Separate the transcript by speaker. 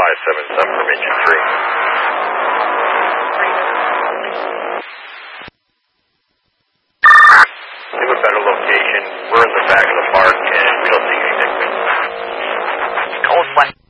Speaker 1: 577 from engine 3. We have a better location. We're in the back of the park, and we don't see anything.
Speaker 2: Cold West.